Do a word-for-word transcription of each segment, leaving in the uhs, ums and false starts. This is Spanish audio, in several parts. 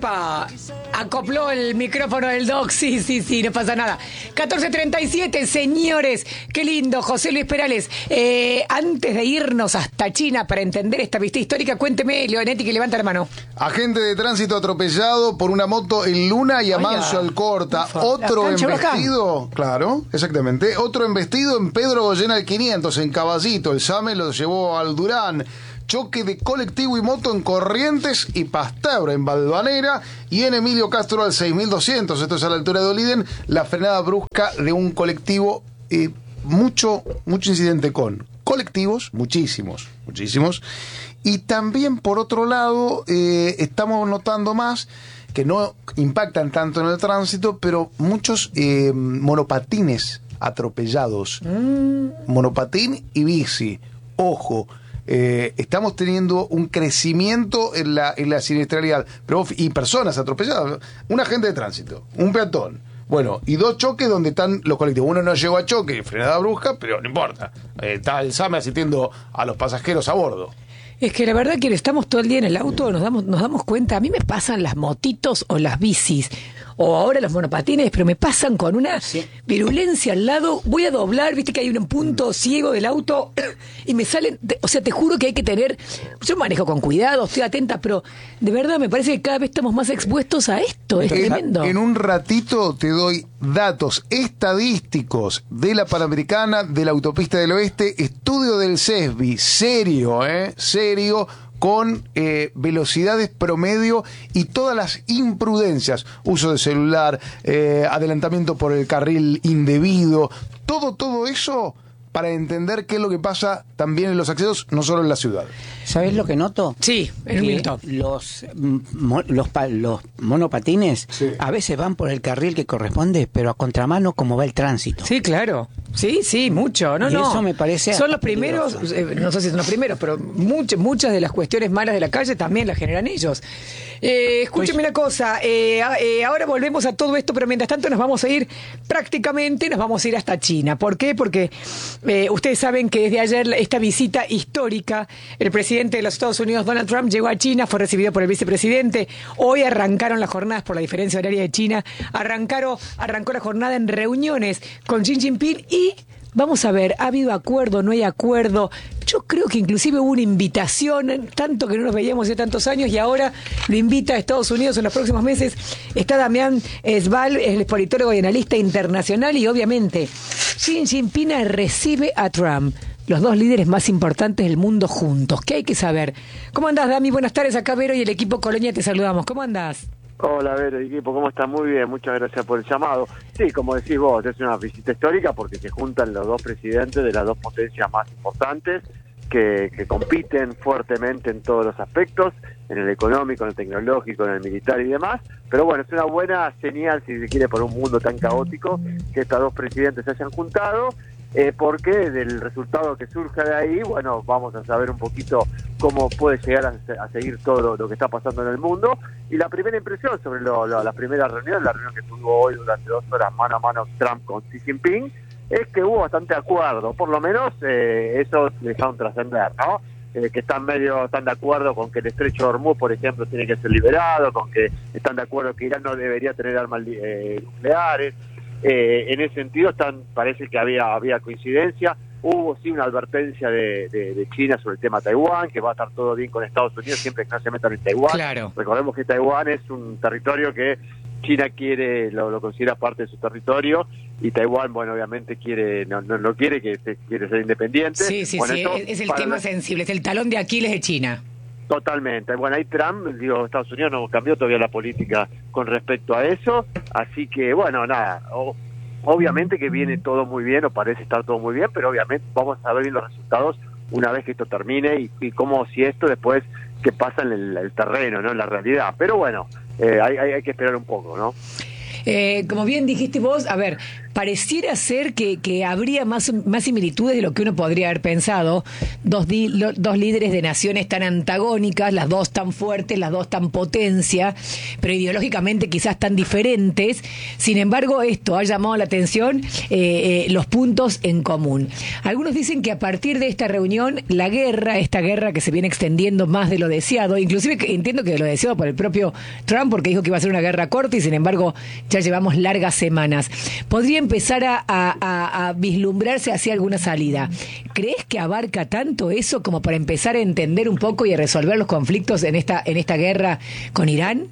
Epa, acopló el micrófono del doc, sí, sí, sí, no pasa nada. catorce treinta y siete, señores, qué lindo, José Luis Perales. Eh, antes de irnos hasta China para entender esta vista histórica, cuénteme, Leonetti, que levanta la mano. Agente de tránsito atropellado por una moto en Luna y Amancio Alcorta. Ufa. Otro La cancha embestido, claro, exactamente. Otro embestido en Pedro Goyén al quinientos, en Caballito. El SAME lo llevó al Durán. Choque de colectivo y moto en Corrientes y Pasteur en Valvanera, y en Emilio Castro al seis mil doscientos, esto es a la altura de Oliden, la frenada brusca de un colectivo. eh, mucho, mucho incidente con colectivos, muchísimos, muchísimos, y también por otro lado eh, estamos notando más que no impactan tanto en el tránsito, pero muchos eh, monopatines atropellados, mm. monopatín y bici, ojo. Eh, estamos teniendo un crecimiento en la, en la siniestralidad, pero, y personas atropelladas, un agente de tránsito, un peatón, bueno, y dos choques donde están los colectivos. Uno no llegó a choque, frenada brusca, pero no importa, eh, está el SAME asistiendo a los pasajeros a bordo. Es que la verdad que estamos todo el día en el auto, nos damos, nos damos cuenta, a mí me pasan las motitos o las bicis, o ahora los monopatines, pero me pasan con una sí. virulencia al lado. Voy a doblar, viste que hay un punto ciego del auto y me salen, o sea, te juro que hay que tener, yo manejo con cuidado, estoy atenta, pero de verdad me parece que cada vez estamos más expuestos a esto, es en, tremendo. En un ratito te doy datos estadísticos de la Panamericana, de la Autopista del Oeste, estudio del CESBI, serio, eh, serio, con eh, velocidades promedio y todas las imprudencias, uso de celular, eh, adelantamiento por el carril indebido, todo, todo eso para entender qué es lo que pasa también en los accesos, no solo en la ciudad. ¿Sabés lo que noto? Sí, en un minuto. Los, mo, los, los monopatines sí. a veces van por el carril que corresponde, pero a contramano como va el tránsito. Sí, claro. Sí, sí, mucho. No, y no. eso me parece... Son los primeros, eh, no sé si son los primeros, pero muchas, muchas de las cuestiones malas de la calle también las generan ellos. Eh, escúcheme pues, una cosa, eh, eh, ahora volvemos a todo esto, pero mientras tanto nos vamos a ir, prácticamente nos vamos a ir hasta China. ¿Por qué? Porque eh, ustedes saben que desde ayer esta visita histórica, el presidente de los Estados Unidos, Donald Trump, llegó a China, fue recibido por el vicepresidente. Hoy arrancaron las jornadas por la diferencia horaria de China, arrancaron, arrancó la jornada en reuniones con Xi Jinping y vamos a ver, ¿ha habido acuerdo, no hay acuerdo? Yo creo que inclusive hubo una invitación, tanto que no nos veíamos hace tantos años, y ahora lo invita a Estados Unidos en los próximos meses. Está Damián Sval, el politólogo y analista internacional, y obviamente Xi Jinping recibe a Trump, los dos líderes más importantes del mundo juntos. ¿Qué hay que saber? ¿Cómo andás, Dami? Buenas tardes, acá Vero y el equipo Colonia, te saludamos. ¿Cómo andás? Hola, Vero, equipo, ¿cómo estás? Muy bien, muchas gracias por el llamado. Sí, como decís vos, es una visita histórica porque se juntan los dos presidentes de las dos potencias más importantes que, que compiten fuertemente en todos los aspectos, en el económico, en el tecnológico, en el militar y demás. Pero bueno, es una buena señal, si se quiere, por un mundo tan caótico, que estos dos presidentes se hayan juntado. Eh, porque del resultado que surja de ahí, bueno, vamos a saber un poquito cómo puede llegar a, a seguir todo lo, lo que está pasando en el mundo. Y la primera impresión sobre lo, lo, la primera reunión, la reunión que tuvo hoy durante dos horas mano a mano Trump con Xi Jinping, es que hubo bastante acuerdo, por lo menos eh, eso dejaron trascender, ¿no? Eh, que están medio están de acuerdo con que el estrecho de Hormuz, por ejemplo, tiene que ser liberado, con que están de acuerdo que Irán no debería tener armas eh, nucleares. Eh, en ese sentido están, parece que había había coincidencia. Hubo sí una advertencia de, de, de China sobre el tema Taiwán, que va a estar todo bien con Estados Unidos siempre que no se metan en Taiwán. Claro. Recordemos que Taiwán es un territorio que China quiere, lo, lo considera parte de su territorio, y Taiwán, bueno, obviamente quiere, no, no, no quiere que se, quiere ser independiente. Sí, sí, bueno, sí, esto, es el tema la... sensible, es el talón de Aquiles de China. Totalmente. Bueno, ahí Trump, digo, Estados Unidos no cambió todavía la política con respecto a eso, así que, bueno, nada, o, obviamente que viene todo muy bien, o parece estar todo muy bien, pero obviamente vamos a ver bien los resultados una vez que esto termine, y, y cómo si esto después, qué pasa en el, el terreno, ¿no? En la realidad. Pero bueno, eh, hay, hay, hay que esperar un poco, ¿no? Eh, como bien dijiste vos, a ver, pareciera ser que, que habría más, más similitudes de lo que uno podría haber pensado. Dos, di, lo, dos líderes de naciones tan antagónicas, las dos tan fuertes, las dos tan potencia, pero ideológicamente quizás tan diferentes. Sin embargo, esto ha llamado la atención, eh, eh, los puntos en común. Algunos dicen que a partir de esta reunión, la guerra, esta guerra que se viene extendiendo más de lo deseado, inclusive que entiendo que de lo deseado por el propio Trump, porque dijo que iba a ser una guerra corta y sin embargo ya llevamos largas semanas, podría empezar a, a, a vislumbrarse hacia alguna salida. ¿Crees que abarca tanto eso como para empezar a entender un poco y a resolver los conflictos en esta, en esta guerra con Irán?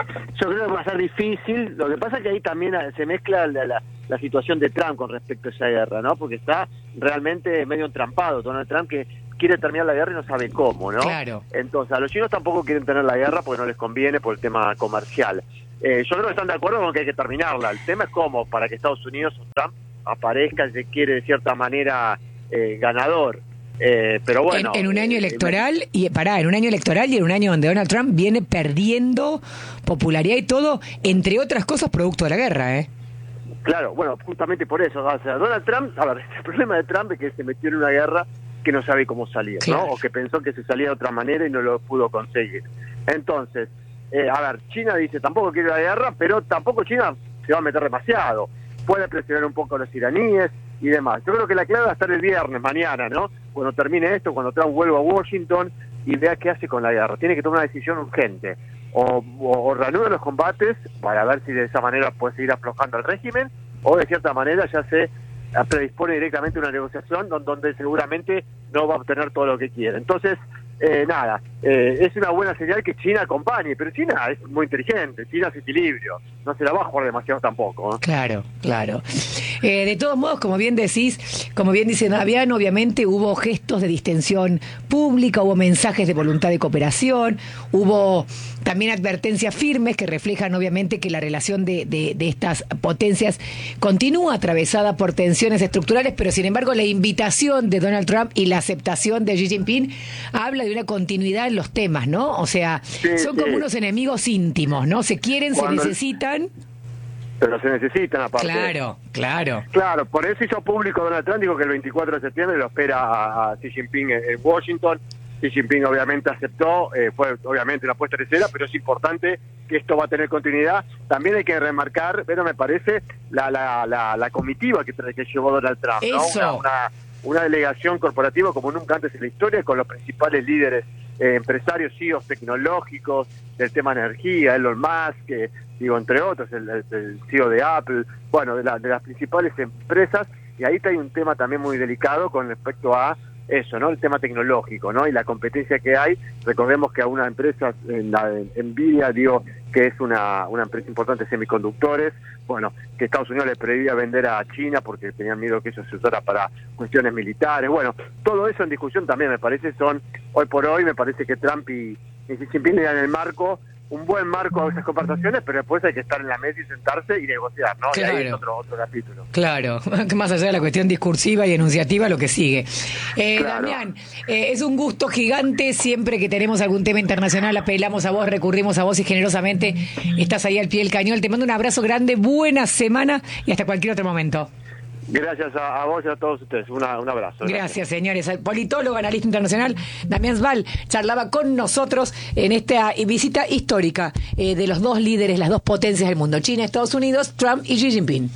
Yo creo que va a ser difícil. Lo que pasa es que ahí también se mezcla la, la, la situación de Trump con respecto a esa guerra, ¿no? Porque está realmente medio entrampado Donald Trump, que quiere terminar la guerra y no sabe cómo, ¿no? Claro. Entonces, a los chinos tampoco quieren tener la guerra porque no les conviene por el tema comercial. Eh, yo creo que están de acuerdo con que hay que terminarla. El tema es cómo, para que Estados Unidos o Trump aparezca, se quiere de cierta manera eh, ganador. Eh, pero bueno, en, en un año eh, electoral eh, y pará, en un año electoral y en un año donde Donald Trump viene perdiendo popularidad y todo, entre otras cosas producto de la guerra, ¿eh? Claro, bueno, justamente por eso, o sea, Donald Trump, a ver, el problema de Trump es que se metió en una guerra que no sabe cómo salir, claro, ¿no? O que pensó que se salía de otra manera y no lo pudo conseguir. Entonces, eh, a ver, China dice, tampoco quiere la guerra, pero tampoco China se va a meter demasiado. Puede presionar un poco a los iraníes y demás. Yo creo que la clave va a estar el viernes, mañana, ¿no? Cuando termine esto, cuando Trump vuelva a Washington y vea qué hace con la guerra. Tiene que tomar una decisión urgente. O, o, o reanuda los combates para ver si de esa manera puede seguir aflojando el régimen, o de cierta manera ya se predispone directamente a una negociación donde, donde seguramente no va a obtener todo lo que quiere. Entonces, eh, nada, eh, es una buena señal que China acompañe, pero China es muy inteligente, China es equilibrio, no se la va a jugar demasiado tampoco, ¿eh? Claro, claro. Eh, de todos modos, como bien decís, como bien dice Davián, obviamente hubo gestos de distensión pública, hubo mensajes de voluntad de cooperación, hubo también advertencias firmes que reflejan obviamente que la relación de, de, de estas potencias continúa atravesada por tensiones estructurales, pero sin embargo la invitación de Donald Trump y la aceptación de Xi Jinping habla de una continuidad en los temas, ¿no? O sea, sí, son sí. como unos enemigos íntimos, ¿no? Se quieren, Cuando se necesitan. Pero se necesitan aparte. Claro, claro. Claro, por eso hizo público Donald Trump, dijo que el veinticuatro de septiembre lo espera a, a Xi Jinping en, en Washington. Xi Jinping obviamente aceptó, eh, fue obviamente una apuesta tercera, pero es importante que esto va a tener continuidad. También hay que remarcar, pero me parece, la la, la, la comitiva que, que llevó Donald Trump, ¿no? Una, una, una delegación corporativa como nunca antes en la historia, con los principales líderes eh, empresarios, C E Os tecnológicos, del tema energía, Elon Musk, eh, digo, entre otros, el, el, el C E O de Apple, bueno, de, la, de las principales empresas, y ahí hay un tema también muy delicado con respecto a eso, ¿no? El tema tecnológico, ¿no? Y la competencia que hay. Recordemos que a una empresa, en la Nvidia, digo, que es una, una empresa importante de semiconductores, bueno, que Estados Unidos le prohibía vender a China porque tenían miedo que eso se usara para cuestiones militares. Bueno, todo eso en discusión también, me parece, son, hoy por hoy, me parece que Trump y, y Xi Jinping le dan el marco, un buen marco a esas conversaciones, pero después hay que estar en la mesa y sentarse y negociar, ¿no? Claro. Y ahí es otro, otro capítulo. Claro, más allá de la cuestión discursiva y enunciativa, lo que sigue. Eh, Claro. Damián, eh, es un gusto gigante, siempre que tenemos algún tema internacional, apelamos a vos, recurrimos a vos y generosamente estás ahí al pie del cañón. Te mando un abrazo grande, buena semana y hasta cualquier otro momento. Gracias a, a vos y a todos ustedes. Una, un abrazo. Gracias, Gracias, señores. Al politólogo, analista internacional, Damián Sval, charlaba con nosotros en esta visita histórica eh, de los dos líderes, las dos potencias del mundo, China, Estados Unidos, Trump y Xi Jinping.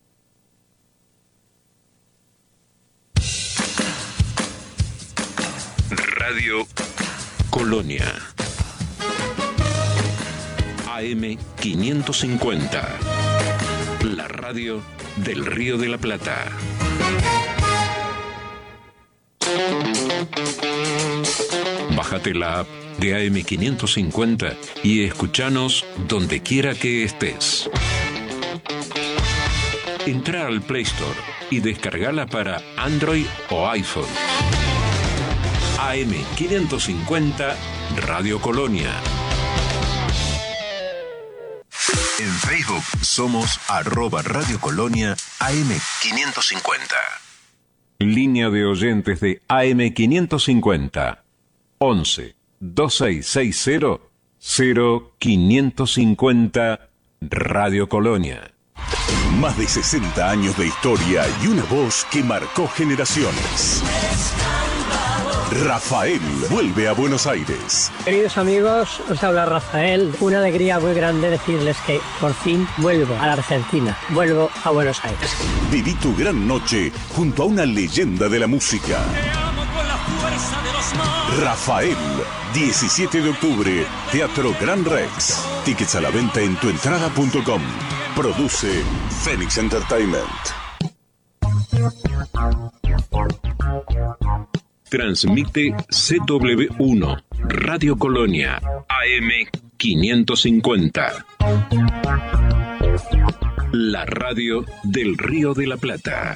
Radio Colonia. A M quinientos cincuenta. La radio del Río de la Plata. Bájate la app de A M quinientos cincuenta y escuchanos donde quiera que estés. Entra al Play Store y descargala para Android o iPhone. A M quinientos cincuenta Radio Colonia. En Facebook somos arroba Radio Colonia A M quinientos cincuenta. Línea de oyentes de A M quinientos cincuenta. once, veintiséis sesenta, cero quinientos cincuenta Radio Colonia. Más de sesenta años de historia y una voz que marcó generaciones. Rafael vuelve a Buenos Aires. Queridos amigos, os habla Rafael. Una alegría muy grande decirles que por fin vuelvo a la Argentina. Vuelvo a Buenos Aires. Viví tu gran noche junto a una leyenda de la música. Rafael, diecisiete de octubre, Teatro Gran Rex. Tickets a la venta en tuentrada punto com. Produce Phoenix Entertainment. Transmite C W uno, Radio Colonia, A M quinientos cincuenta. La radio del Río de la Plata.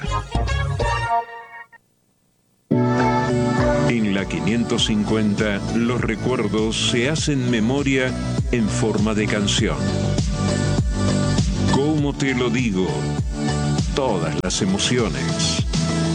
En la quinientos cincuenta, los recuerdos se hacen memoria en forma de canción. ¿Cómo te lo digo? Todas las emociones.